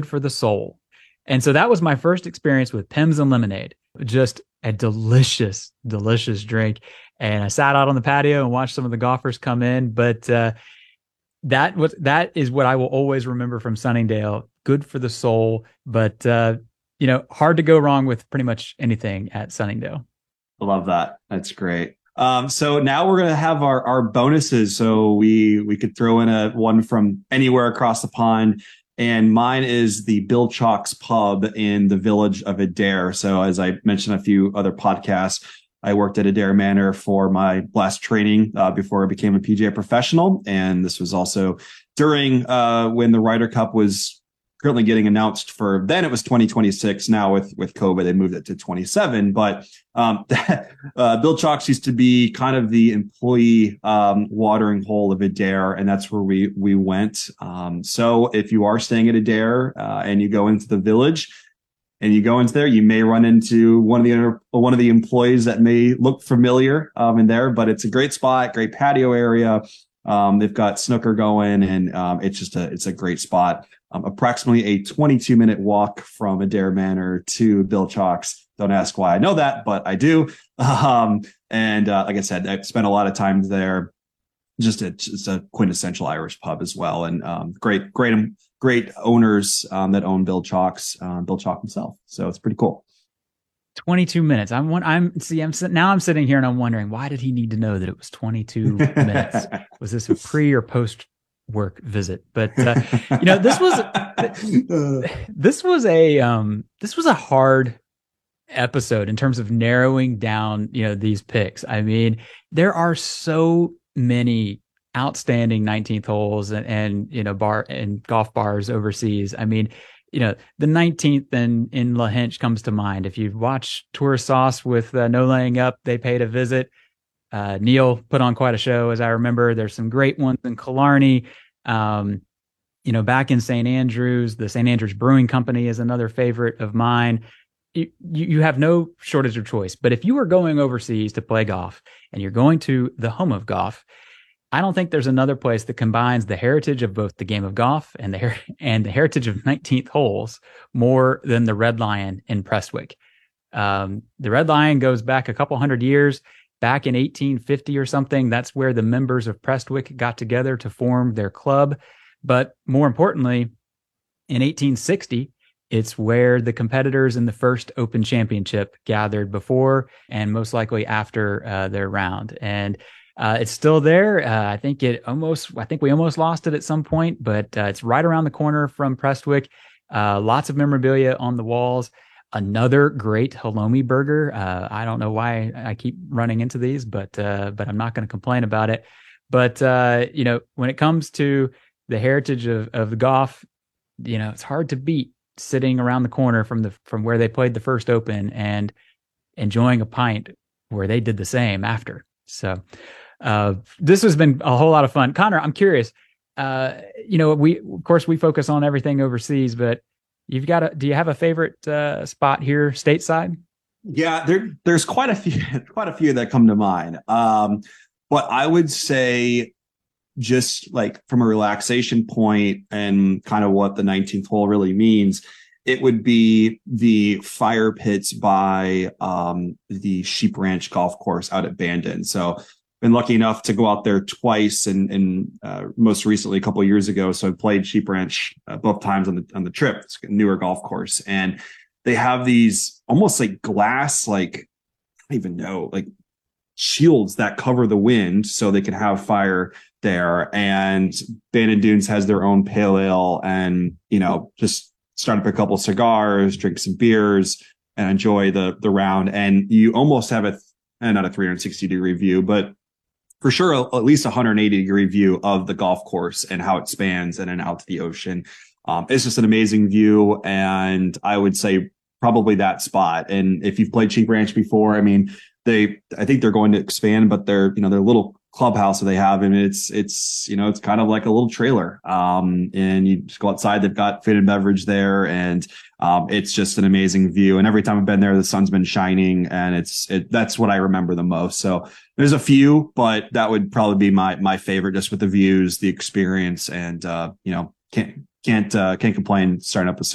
good for the soul. And so that was my first experience with Pimm's and lemonade. Just a delicious, delicious drink. And I sat out on the patio and watched some of the golfers come in. But that is what I will always remember from Sunningdale. Good for the soul, but hard to go wrong with pretty much anything at Sunningdale. I love that. That's great. So now we're going to have our bonuses. So we could throw in one from anywhere across the pond. And mine is the Bill Chalk's Pub in the village of Adair. So as I mentioned a few other podcasts, I worked at Adair Manor for my last training before I became a PGA professional. And this was also during when the Ryder Cup was currently getting announced for, then it was 2026. Now with COVID, they moved it to 27. But Bill Chalk's used to be kind of the employee watering hole of Adair, and that's where we went. So if you are staying at Adair and you go into the village and you go into there, you may run into one of the employees that may look familiar in there, but it's a great spot, great patio area. They've got snooker going, and it's a great spot. Approximately a 22-minute walk from Adair Manor to Bill Chalk's. Don't ask why I know that, but I do. And like I said, I've spent a lot of time there. It's a quintessential Irish pub as well, and great owners that own Bill Chalk's, Bill Chalk himself. So it's pretty cool. 22 minutes. I'm sitting here and I'm wondering, why did he need to know that it was 22 minutes? Was this a pre or post work visit? But this was a hard episode in terms of narrowing down, these picks. I mean, there are so many outstanding 19th holes and bar and golf bars overseas. I mean, the 19th in La Hinch comes to mind. If you watch Tour Sauce with No Laying Up, they paid a visit. Neil put on quite a show, as I remember. There's some great ones in Killarney. Back in St. Andrews, the St. Andrews Brewing Company is another favorite of mine. You have no shortage of choice. But if you are going overseas to play golf and you're going to the home of golf, I don't think there's another place that combines the heritage of both the game of golf and the heritage of 19th holes more than the Red Lion in Prestwick. The Red Lion goes back a couple hundred years. Back in 1850 or something, that's where the members of Prestwick got together to form their club. But more importantly, in 1860, it's where the competitors in the first Open Championship gathered before and most likely after their round. And it's still there. I think we almost lost it at some point, but it's right around the corner from Prestwick. Lots of memorabilia on the walls. Another great halloumi burger. I don't know why I keep running into these, but I'm not going to complain about it. But when it comes to the heritage of the golf, it's hard to beat sitting around the corner from where they played the first Open and enjoying a pint where they did the same after. So this has been a whole lot of fun. Connor, I'm curious. We focus on everything overseas, but do you have a favorite spot here stateside? Yeah, there's quite a few that come to mind. But I would say, just like from a relaxation point and kind of what the 19th hole really means, it would be the fire pits by the Sheep Ranch Golf Course out at Bandon. So been lucky enough to go out there twice, and most recently a couple of years ago. So I played Sheep Ranch both times on the trip. It's a newer golf course, and they have these almost like glass, like I don't even know, like shields that cover the wind, so they can have fire there. And Bandon Dunes has their own pale ale, and just start up a couple of cigars, drink some beers, and enjoy the round. And you almost have not a 360-degree view, but for sure, at least 180-degree view of the golf course and how it spans in and out to the ocean. It's just an amazing view. And I would say probably that spot. And if you've played Sheep Ranch before, I mean, I think they're going to expand, but their little clubhouse that they have, and it's kind of like a little trailer. And you just go outside, they've got food and beverage there, and it's just an amazing view. And every time I've been there, the sun's been shining, and that's what I remember the most. So there's a few, but that would probably be my favorite, just with the views, the experience, and can't complain starting up a